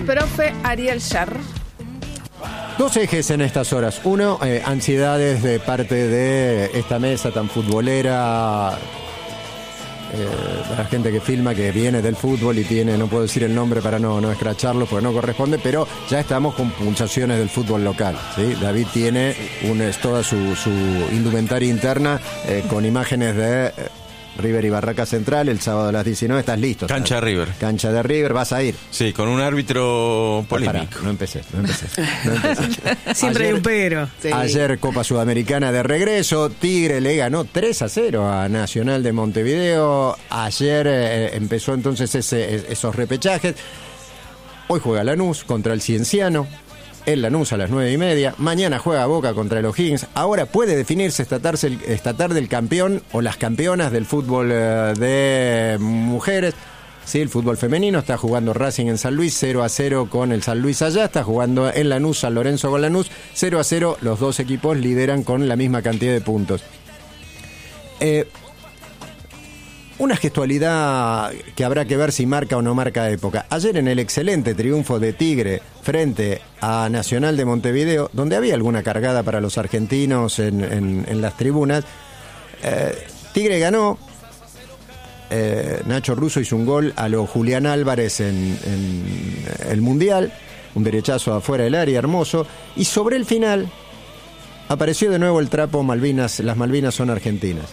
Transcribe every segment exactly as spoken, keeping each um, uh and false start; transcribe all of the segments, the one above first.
profe Ariel Sher. Dos ejes en estas horas. Uno, eh, ansiedades de parte de esta mesa tan futbolera, eh, de la gente que filma, que viene del fútbol y tiene, no puedo decir el nombre para no, no escracharlo porque no corresponde, pero ya estamos con pulsaciones del fútbol local, ¿sí? David tiene un, es toda su, su indumentaria interna eh, con imágenes de... Eh, River y Barraca Central, el sábado a las diecinueve, estás listo. Cancha ¿sabes? River. Cancha de River, vas a ir. Sí, con un árbitro polémico. Pará, no empecé, no empecé. No empecé. Siempre Ayer, hay un pero. Sí. Ayer Copa Sudamericana de regreso, Tigre le ganó tres a cero a Nacional de Montevideo. Ayer eh, empezó entonces ese, esos repechajes. Hoy juega Lanús contra el Cienciano. El Lanús a las nueve y media. Mañana juega Boca contra el O'Higgins. Ahora puede definirse esta tarde, esta tarde el campeón o las campeonas del fútbol eh, de mujeres. Sí, el fútbol femenino está jugando Racing en San Luis, cero a cero con el San Luis allá. Está jugando en Lanús, San Lorenzo con Lanús, cero a cero. Los dos equipos lideran con la misma cantidad de puntos. Eh... Una gestualidad que habrá que ver si marca o no marca época. Ayer en el excelente triunfo de Tigre frente a Nacional de Montevideo, donde había alguna cargada para los argentinos en, en, en las tribunas, eh, Tigre ganó, eh, Nacho Russo hizo un gol a lo Julián Álvarez en, en el Mundial, un derechazo afuera del área, hermoso, y sobre el final apareció de nuevo el trapo Malvinas, las Malvinas son argentinas.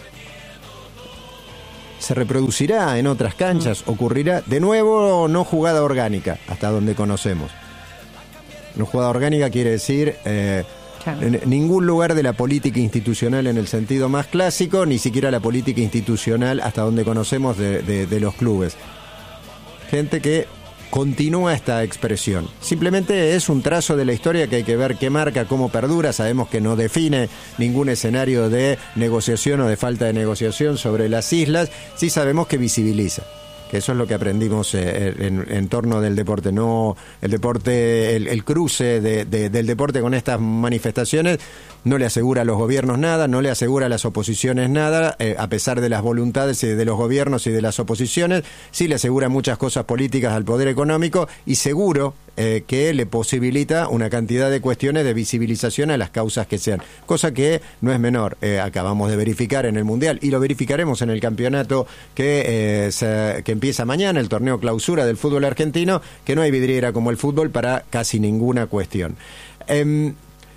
Se reproducirá en otras canchas, ocurrirá de nuevo no jugada orgánica, hasta donde conocemos. No jugada orgánica quiere decir eh, claro. en ningún lugar de la política institucional en el sentido más clásico, ni siquiera la política institucional hasta donde conocemos de, de, de los clubes. Gente que continúa esta expresión. Simplemente es un trazo de la historia que hay que ver qué marca, cómo perdura. Sabemos que no define ningún escenario de negociación o de falta de negociación sobre las islas. Sí sabemos que visibiliza. Que eso es lo que aprendimos eh, en, en torno del deporte. No el deporte, el, el cruce de, de, del deporte con estas manifestaciones no le asegura a los gobiernos nada, no le asegura a las oposiciones nada, eh, a pesar de las voluntades de los gobiernos y de las oposiciones. Sí le asegura muchas cosas políticas al poder económico y seguro eh, que le posibilita una cantidad de cuestiones de visibilización a las causas que sean, cosa que no es menor. Eh, acabamos de verificar en el Mundial y lo verificaremos en el campeonato que, eh, se, que empieza mañana, el torneo clausura del fútbol argentino, que no hay vidriera como el fútbol para casi ninguna cuestión. Eh,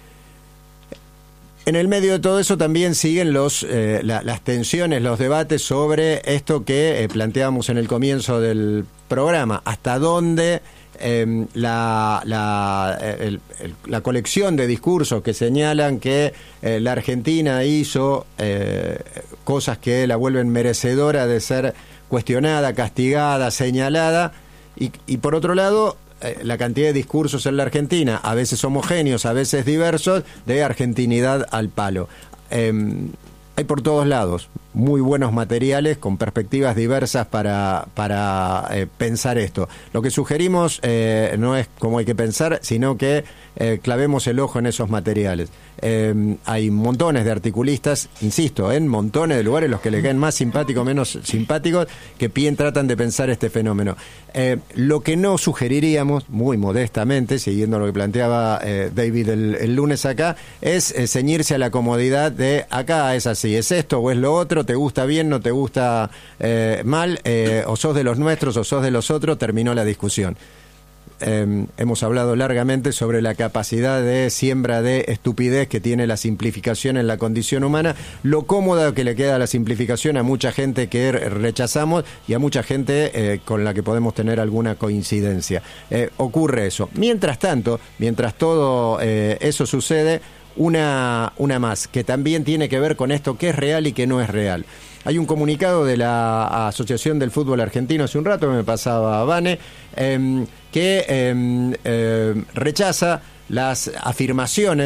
En el medio de todo eso también siguen los, eh, la, las tensiones, los debates sobre esto que eh, planteábamos en el comienzo del programa. Hasta dónde eh, la, la, el, el, la colección de discursos que señalan que eh, la Argentina hizo eh, cosas que la vuelven merecedora de ser cuestionada, castigada, señalada. Y, y por otro lado, la cantidad de discursos en la Argentina, a veces homogéneos, a veces diversos, de argentinidad al palo. Eh, hay por todos lados muy buenos materiales con perspectivas diversas para, para eh, pensar esto. Lo que sugerimos eh, no es cómo hay que pensar, sino que eh, clavemos el ojo en esos materiales. Eh, hay montones de articulistas, insisto, en montones de lugares, los que les caen más simpáticos, menos simpáticos, que bien tratan de pensar este fenómeno. Eh, lo que no sugeriríamos, muy modestamente, siguiendo lo que planteaba eh, David el, el lunes acá, es eh, ceñirse a la comodidad de acá es así, es esto o es lo otro, te gusta bien, no te gusta eh, mal, eh, o sos de los nuestros o sos de los otros, terminó la discusión. Eh, hemos hablado largamente sobre la capacidad de siembra de estupidez que tiene la simplificación en la condición humana, lo cómoda que le queda la simplificación a mucha gente que rechazamos y a mucha gente eh, con la que podemos tener alguna coincidencia. Eh, ocurre eso. Mientras tanto, mientras todo eh, eso sucede, una, una más, que también tiene que ver con esto que es real y que no es real. Hay un comunicado de la Asociación del Fútbol Argentino hace un rato, me pasaba Vane, eh, que eh, eh, rechaza las afirmaciones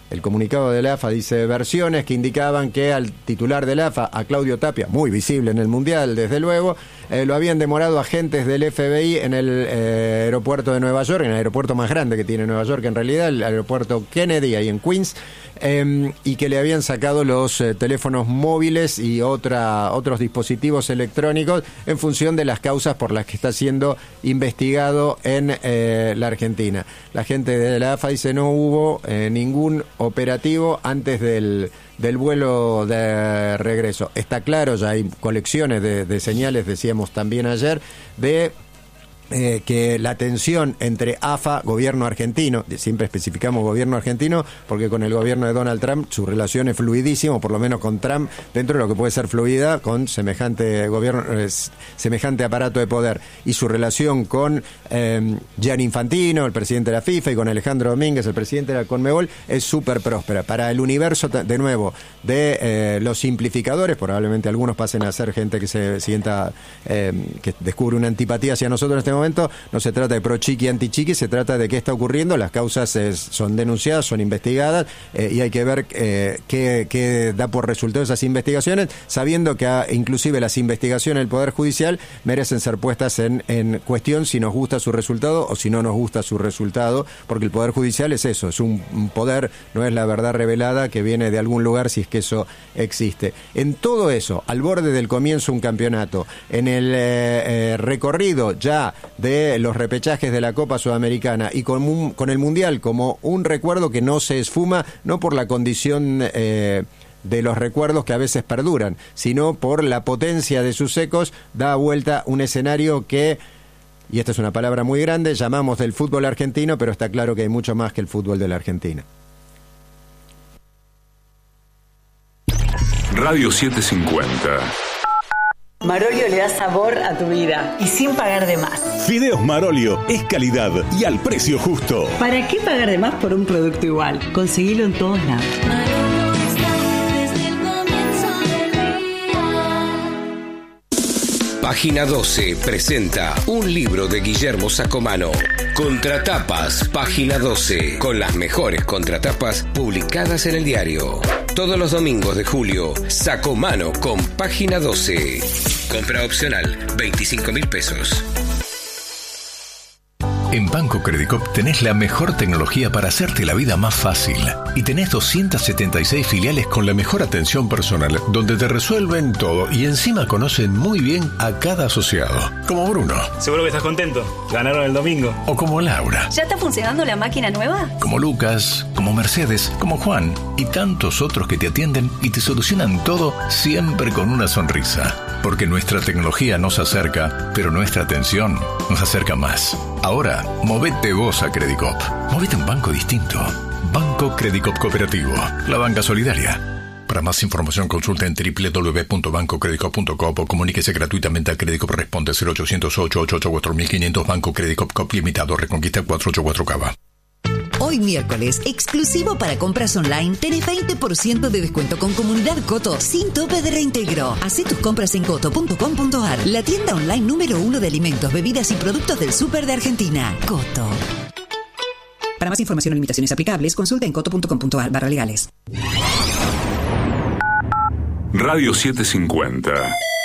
el comunicado de la A F A dice versiones que indicaban que al titular de la A F A, a Claudio Tapia, muy visible en el Mundial, desde luego, eh, lo habían demorado agentes del F B I en el eh, aeropuerto de Nueva York, en el aeropuerto más grande que tiene Nueva York en realidad, el aeropuerto Kennedy, ahí en Queens, eh, y que le habían sacado los eh, teléfonos móviles y otra, otros dispositivos electrónicos en función de las causas por las que está siendo investigado en eh, la Argentina. La gente de la A F A dice no hubo eh, ningún operativo antes del, del vuelo de regreso. Está claro, ya hay colecciones de, de señales, decíamos también ayer, de Eh, que la tensión entre A F A, gobierno argentino, siempre especificamos gobierno argentino, porque con el gobierno de Donald Trump su relación es fluidísima, por lo menos con Trump, dentro de lo que puede ser fluida con semejante gobierno, eh, semejante aparato de poder, y su relación con eh, Gianni Infantino, el presidente de la FIFA, y con Alejandro Domínguez, el presidente de la Conmebol, es súper próspera. Para el universo, de nuevo, de eh, los simplificadores, probablemente algunos pasen a ser gente que se sienta, eh, que descubre una antipatía hacia nosotros en este momento. momento no se trata de pro chiqui, anti chiqui, se trata de qué está ocurriendo, las causas es, son denunciadas, son investigadas eh, y hay que ver eh, qué, qué da por resultado esas investigaciones, sabiendo que a, inclusive las investigaciones del Poder Judicial merecen ser puestas en, en cuestión si nos gusta su resultado o si no nos gusta su resultado, porque el Poder Judicial es eso, es un, un poder, no es la verdad revelada que viene de algún lugar si es que eso existe. En todo eso, al borde del comienzo un campeonato, en el eh, eh, recorrido ya de los repechajes de la Copa Sudamericana y con, un, con el Mundial como un recuerdo que no se esfuma, no por la condición eh, de los recuerdos que a veces perduran, sino por la potencia de sus ecos, da vuelta un escenario que, y esta es una palabra muy grande, llamamos del fútbol argentino, pero está claro que hay mucho más que el fútbol de la Argentina. Radio setecientos cincuenta. Marolio le da sabor a tu vida y sin pagar de más. Fideos Marolio es calidad y al precio justo. ¿Para qué pagar de más por un producto igual? Conseguilo en todos lados. Marolio está desde el comienzo del día. Página doce presenta un libro de Guillermo Sacomano. Contratapas, Página doce, con las mejores contratapas publicadas en el diario. Todos los domingos de julio, Sacomano con Página doce. Compra opcional, veinticinco mil pesos. En Banco Credicop tenés la mejor tecnología para hacerte la vida más fácil. Y tenés doscientas setenta y seis filiales con la mejor atención personal, donde te resuelven todo y encima conocen muy bien a cada asociado. Como Bruno. Seguro que estás contento. Ganaron el domingo. O como Laura. ¿Ya está funcionando la máquina nueva? Como Lucas, como Mercedes, como Juan y tantos otros que te atienden y te solucionan todo siempre con una sonrisa. Porque nuestra tecnología nos acerca, pero nuestra atención nos acerca más. Ahora, movete vos a Credicop. Movete a un banco distinto. Banco Credicop Cooperativo. La banca solidaria. Para más información consulta en doble u doble u doble u punto banco credicop punto com o comuníquese gratuitamente a Credicop. Responde cero ochocientos ocho ocho ocho cuatro mil quinientos. Banco Credicop Cop Limitado. Reconquista cuatrocientos ochenta y cuatro Cava. Hoy miércoles, exclusivo para compras online, tenés veinte por ciento de descuento con Comunidad Coto, sin tope de reintegro. Hacé tus compras en coto punto com punto ar, la tienda online número uno de alimentos, bebidas y productos del súper de Argentina. Coto. Para más información o limitaciones aplicables, consulta en coto punto com punto ar barra legales. Radio setecientos cincuenta.